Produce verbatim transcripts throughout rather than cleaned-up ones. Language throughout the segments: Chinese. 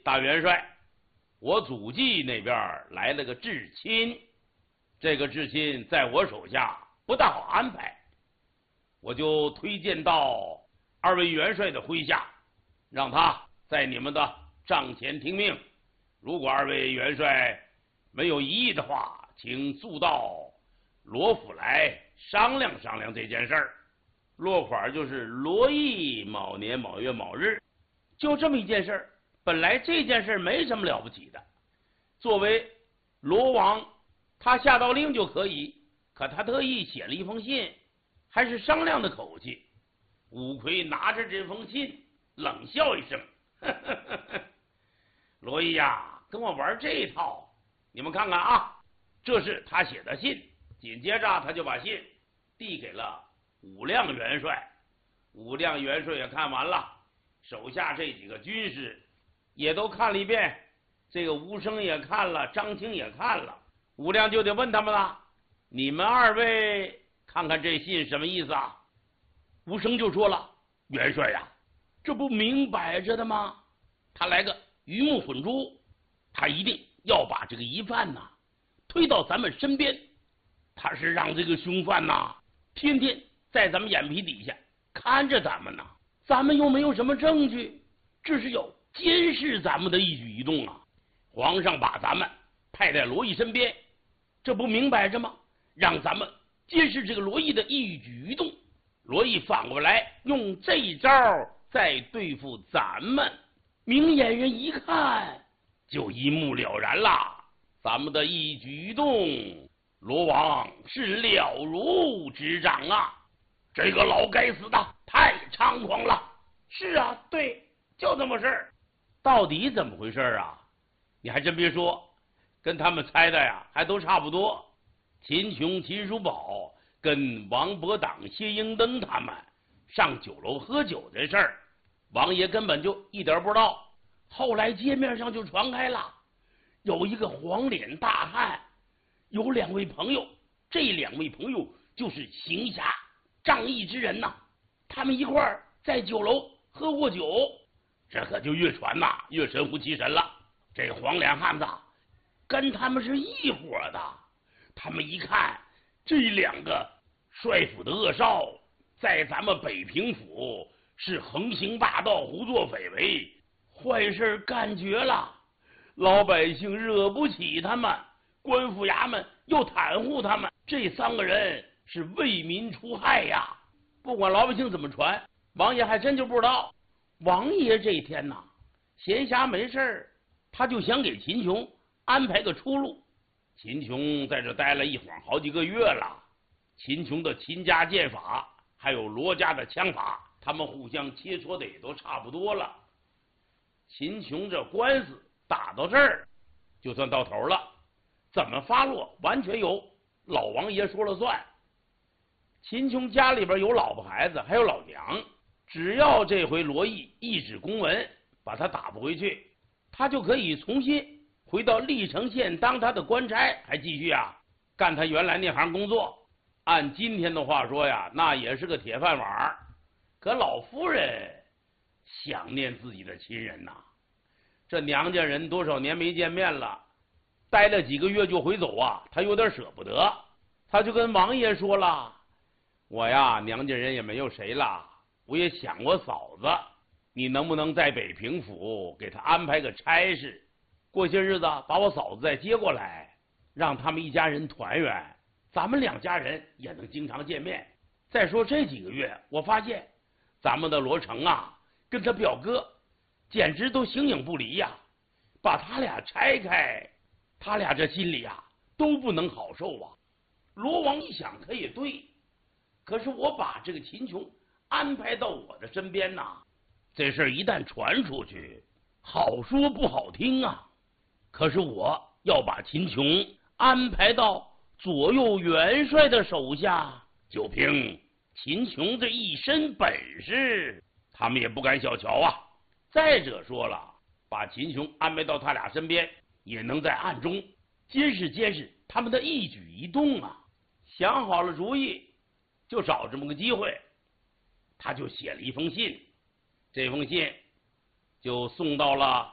大元帅，我祖籍那边来了个至亲，这个至亲在我手下不大好安排，我就推荐到二位元帅的麾下，让他在你们的帐前听命。如果二位元帅没有异议的话，请速到罗府来商量商量这件事儿。落款就是罗毅某年某月某日，就这么一件事儿。本来这件事没什么了不起的，作为罗王，他下道令就可以，可他特意写了一封信，还是商量的口气。五魁拿着这封信冷笑一声，呵呵呵呵，罗毅呀，跟我玩这一套，你们看看啊，这是他写的信。紧接着他就把信递给了武亮元帅。武亮元帅也看完了，手下这几个军师也都看了一遍，这个吴生也看了，张青也看了。武亮就得问他们了，你们二位看看这信什么意思啊？吴生就说了，元帅呀，这不明摆着的吗？他来个鱼目混珠，他一定要把这个疑犯呐推到咱们身边，他是让这个凶犯呐天天在咱们眼皮底下看着咱们呐，咱们又没有什么证据，只是有监视咱们的一举一动啊。皇上把咱们派在罗毅身边，这不明摆着吗？让咱们监视这个罗毅的一举一动，罗毅反过来用这一招再对付咱们。明眼人一看就一目了然啦，咱们的一举一动，罗王是了如指掌啊！这个老该死的太猖狂了。是啊，对，就这么事儿。到底怎么回事啊？你还真别说，跟他们猜的呀还都差不多。秦琼、秦叔宝跟王伯党、谢英登他们上酒楼喝酒这事儿，王爷根本就一点不知道。后来街面上就传开了，有一个黄脸大汉，有两位朋友，这两位朋友就是行侠仗义之人呐、啊，他们一块儿在酒楼喝过酒，这可就越传呐越神乎其神了。这黄脸汉子跟他们是一伙的，他们一看这两个帅府的恶少在咱们北平府是横行霸道、胡作非为，坏事干绝了，老百姓惹不起他们，官府衙门又袒护他们，这三个人是为民除害呀。不管老百姓怎么传，王爷还真就不知道。王爷这一天呐，闲暇没事，他就想给秦琼安排个出路。秦琼在这待了一晃好几个月了，秦琼的秦家剑法还有罗家的枪法，他们互相切磋的也都差不多了。秦琼这官司打到这儿就算到头了，怎么发落完全由老王爷说了算。秦琼家里边有老婆孩子还有老娘，只要这回罗毅一纸公文把他打不回去，他就可以重新回到历城县当他的官差，还继续啊干他原来那行工作。按今天的话说呀，那也是个铁饭碗。可老夫人想念自己的亲人呐，这娘家人多少年没见面了，待了几个月就回走啊，他有点舍不得。他就跟王爷说了，我呀娘家人也没有谁了，我也想我嫂子，你能不能在北平府给他安排个差事，过些日子把我嫂子再接过来，让他们一家人团圆，咱们两家人也能经常见面。再说这几个月我发现咱们的罗成啊跟他表哥简直都形影不离呀、啊，把他俩拆开，他俩这心里啊都不能好受啊。罗王一想，他也对，可是我把这个秦琼安排到我的身边呐，这事一旦传出去，好说不好听啊。可是我要把秦琼安排到左右元帅的手下，就凭秦琼这一身本事，他们也不敢小瞧啊。再者说了，把秦琼安排到他俩身边，也能在暗中监视监视他们的一举一动啊。想好了主意，就找这么个机会，他就写了一封信，这封信就送到了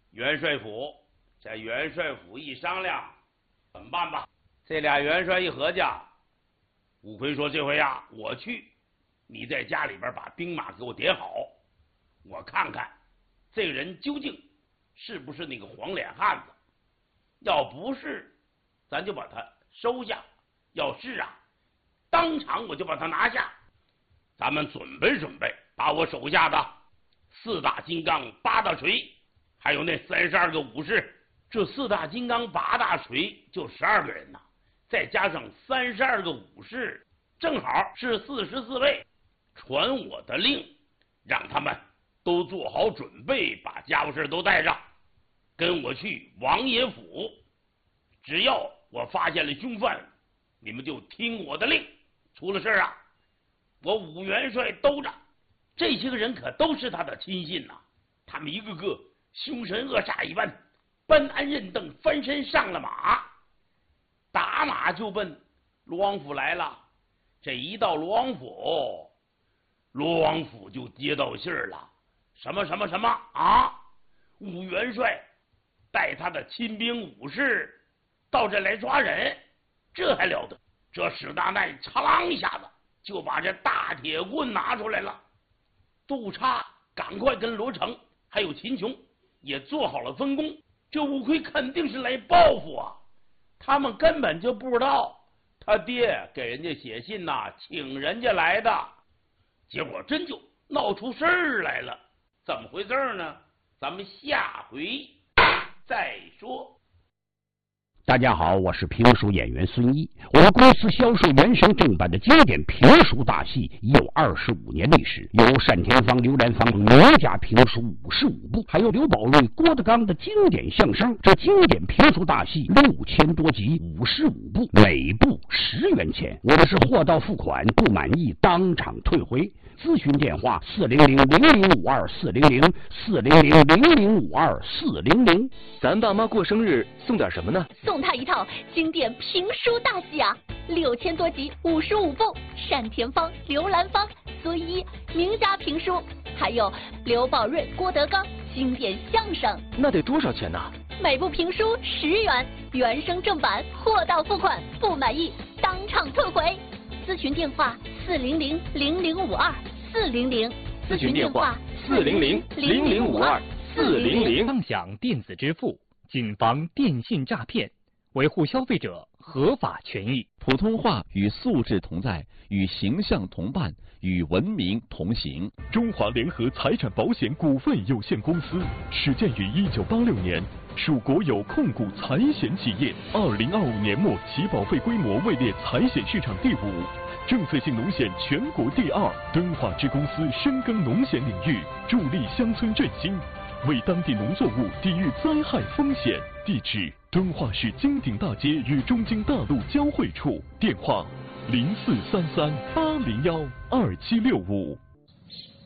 元帅府。这元帅府一商量，怎么办吧？这俩元帅一合计，武魁说：“这回呀，我去，你在家里边把兵马给我点好，我看看这个人究竟是不是那个黄脸汉子。要不是，咱就把他收下；要是啊，当场我就把他拿下。咱们准备准备，把我手下的四大金刚、八大锤，还有那三十二个武士。”这四大金刚八大锤就十二个人呐，再加上三十二个武士，正好是四十四位。传我的令，让他们都做好准备，把家伙事都带上，跟我去王爷府。只要我发现了凶犯，你们就听我的令。出了事啊，我武元帅兜着。这些个人可都是他的亲信呐、啊，他们一个个凶神恶煞一般。搬鞍认凳，翻身上了马，打马就奔罗王府来了。这一到罗王府，罗王府就接到信儿了，什么什么什么啊！武元帅带他的亲兵武士到这来抓人，这还了得！这史大奈嚓啷一下子就把这大铁棍拿出来了。杜叉赶快跟罗成还有秦琼也做好了分工。这武魁肯定是来报复啊！他们根本就不知道他爹给人家写信呐、啊，请人家来的，结果真就闹出事儿来了。怎么回事呢？咱们下回再说。 大家好，我是评书演员孙一。我们公司销售原声正版的经典评书大戏已有二十五年历史，有单田芳、刘兰芳名家评书五十五部，还有刘宝瑞、郭德纲的经典相声。这经典评书大戏六千多集，五十五部，每部十元钱。我们是货到付款，不满意当场退回。咨询电话：四零零零零五二四零零四零零零零五二四零零。 咱爸妈过生日送点什么呢？ 送他一套经典评书大戏啊，六千多集，五十五部，单田芳、刘兰芳、孙一名家评书，还有刘宝瑞、郭德纲经典相声。 那得多少钱呢？ 每部评书十元，原声正版，货到付款，不满意当场退回。咨询电话：四零零零零五二四零零。 咨询电话：四零零零零五二四零零。 畅享电子支付，谨防电信诈骗，维护消费者合法权益。 普通话与素质同在，与形象同伴，与文明同行。 中华联合财产保险股份有限公司始建于一九八六年，属国有控股财险企业。二零二五年末，其保费规模位列财险市场第五，政策性农险全国第二。敦化之公司深耕农险领域，助力乡村振兴，为当地农作物抵御灾害风险。地址：敦化市金鼎大街与中京大路交汇处。电话：零四三三八零幺二七六五。